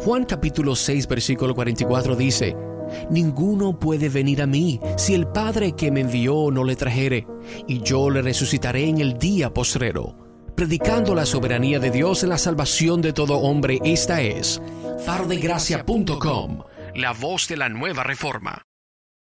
Juan capítulo 6 versículo 44 dice: ninguno puede venir a mí si el Padre que me envió no le trajere, y yo le resucitaré en el día postrero. Predicando la soberanía de Dios en la salvación de todo hombre, esta es farodegracia.com, la voz de la nueva reforma.